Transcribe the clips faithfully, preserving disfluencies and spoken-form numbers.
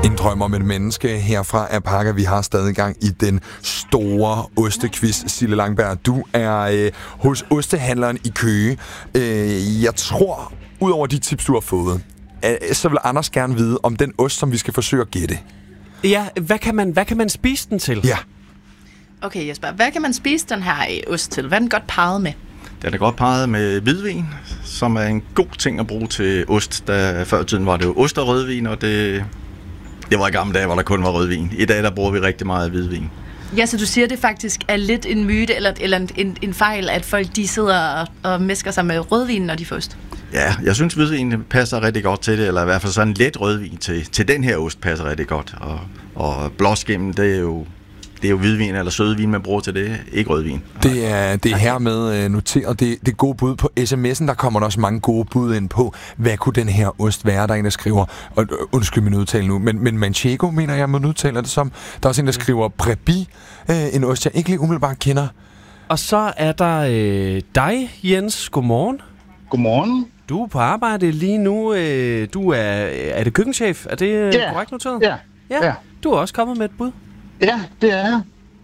En drøm om et menneske herfra er pakker. Vi har stadig gang i den store ostequiz. Sille Langberg, du er øh, hos ostehandleren i Køge. Øh, jeg tror, ud over de tips, du har fået, øh, så vil Anders gerne vide om den ost, som vi skal forsøge at gætte. Ja, hvad kan man, hvad kan man spise den til? Ja. Okay, Jesper, hvad kan man spise den her ost til? Hvad er den godt parret med? Den er godt parret med hvidvin, som er en god ting at bruge til ost. Da, før i tiden var det jo ost og rødvin, og det, det var i gamle dage, hvor der kun var rødvin. I dag der bruger vi rigtig meget hvidvin. Ja, så du siger, det faktisk er lidt en myte, eller, eller en, en fejl, at folk de sidder og, og mæsker sig med rødvin, når de får ost? Ja, jeg synes hvidvin passer rigtig godt til det, eller i hvert fald sådan en let rødvin til, til den her ost passer rigtig godt. Og, og blåskimmen, det er jo... Det er jo hvidvin eller sødvin, man bruger til det, ikke rødvin. Det er, det er hermed noteret. Det, det er gode bud på sms'en. Der kommer der også mange gode bud ind på, hvad kunne den her ost være? Der er en, der skriver, og undskyld min udtale nu, men, men Manchego, mener jeg, man udtaler det som. Der er også en, der skriver Brebis, øh, en ost, jeg ikke lige umiddelbart kender. Og så er der øh, dig, Jens. Godmorgen. Godmorgen. Du er på arbejde lige nu. Øh, du er, er det køkkenchef? Er det ja. korrekt noteret? Ja. ja. Ja. Du er også kommet med et bud. Ja, det er jeg.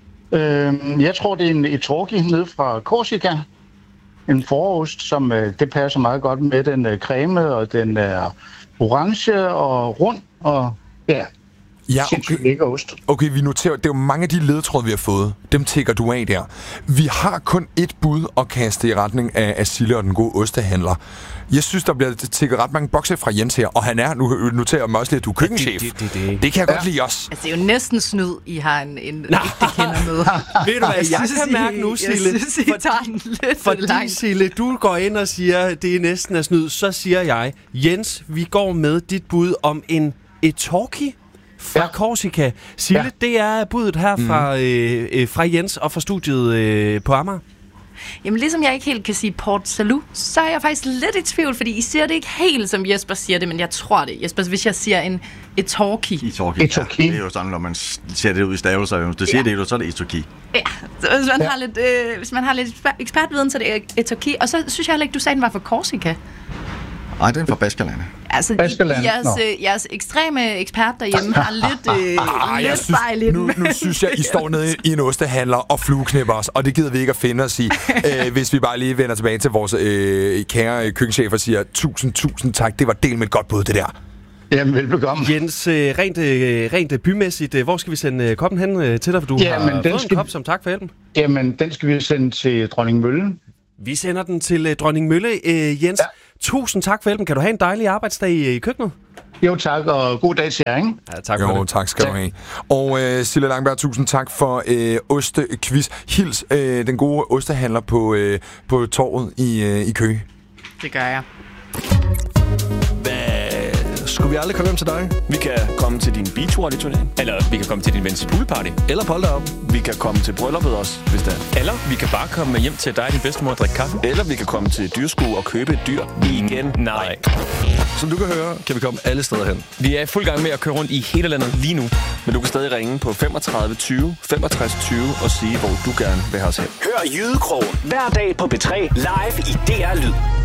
Øhm, jeg tror, det er en etorki nede fra Korsika. En forost, som øh, det passer meget godt med. Den er creme, og den er orange og rund, og ja, ja sindssygt lækker ost. Okay, vi noterer, det er jo mange af de ledtråde, vi har fået. Dem tækker du af der. Vi har kun et bud at kaste i retning af, af Sille og den gode ostehandler. Jeg synes, der bliver tækket ret mange bokse fra Jens her, og han er, nu noterer jeg mig også lidt, at du er køkkenchef. Det, det, det, det. det kan jeg ja. godt lide også. Altså, det er jo næsten snyd, I har en, en ægte kender med. Ved du hvad, jeg, jeg kan mærke nu, Sille, jeg synes, I tager den lidt fordi, langt. Sille, du går ind og siger, at det er næsten er snyd, så siger jeg, Jens, vi går med dit bud om en etorki fra ja. Korsika. Sille, ja. det er budet her fra, mm. øh, fra Jens og fra studiet øh, på Amager. Jamen, ligesom jeg ikke helt kan sige Port Salut, så er jeg faktisk lidt i tvivl, fordi I siger det ikke helt, som Jesper siger det, men jeg tror det. Jesper, hvis jeg siger en etorki. Etorki, etorki. Ja, det er jo sådan, når man ser det ud i stavelser. Hvis du siger ja. det, så er det etorki. Ja, så hvis man, ja. har lidt, øh, hvis man har lidt ekspertviden, så er det etorki. Og så synes jeg heller ikke, du sagde, den var fra Korsika. Nej, den er fra Baskerlandet. Altså, Baskerland. jeres, øh, jeres ekstreme ekspert derhjemme har lidt, øh, Arh, lidt synes, fejl i den. nu, nu synes jeg, I står nede i en ostehandler og flueknipper os, og det gider vi ikke at finde os i. øh, hvis vi bare lige vender tilbage til vores øh, kære køkkenchef og siger, tusind, tusind tak, det var del med et godt bud, det der. Jamen, velbekomme. Jens, øh, rent, øh, rent bymæssigt, øh, hvor skal vi sende øh, koppen hen øh, til dig, for du ja, har men fået skal... en kop som tak for hjælpen? Jamen, den skal vi sende til Dronning Mølle. Vi sender den til øh, Dronning Mølle. Øh, Jens, ja. tusind tak for hjælpen. Kan du have en dejlig arbejdsdag i, i køkkenet? Jo, tak, og god dag til jer, ikke? Ja, tak for jo, det. tak skal tak. du have. Og øh, Sille Langberg, tusind tak for øh, ostequiz. Hils øh, den gode ostehandler på, øh, på torvet i, øh, i Køge. Det gør jeg. Skulle vi aldrig komme hjem til dig? Vi kan komme til din beachvolley-turnering. Eller vi kan komme til din vens poolparty. Eller polterop. Vi kan komme til brylluppet også, hvis det er. Eller vi kan bare komme hjem til dig og din bedstemor og drikke kaffe. Eller vi kan komme til dyrskue og købe et dyr. Igen, nej. Som du kan høre, kan vi komme alle steder hen. Vi er i fuld gang med at køre rundt i hele landet lige nu. Men du kan stadig ringe på femogtredive tyve femogtres tyve og sige, hvor du gerne vil have os hen. Hør Jydekrogen hver dag på B tre live i D R Lyd.